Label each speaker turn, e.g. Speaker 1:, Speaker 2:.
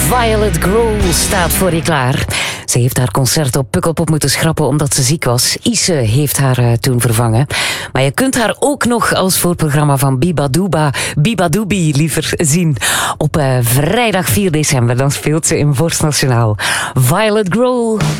Speaker 1: Violet Grohl staat voor je klaar. Ze heeft haar concert op Pukkelpop moeten schrappen omdat ze ziek was. Isse heeft haar toen vervangen. Maar je kunt haar ook nog als voorprogramma van Bibadoobie liever zien. Op vrijdag 4 december, dan speelt ze in Vorst Nationaal. Violet Grohl.